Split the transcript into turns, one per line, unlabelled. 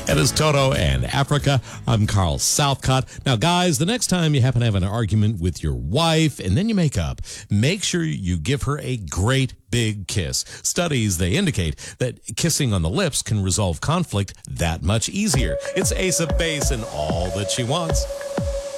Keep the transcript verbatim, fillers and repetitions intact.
That is Toto and Africa. I'm Carl Southcott. Now, guys, the next time you happen to have an argument with your wife and then you make up, make sure you give her a great big kiss. Studies, they indicate that kissing on the lips can resolve conflict that much easier. It's Ace of Base and all that she wants.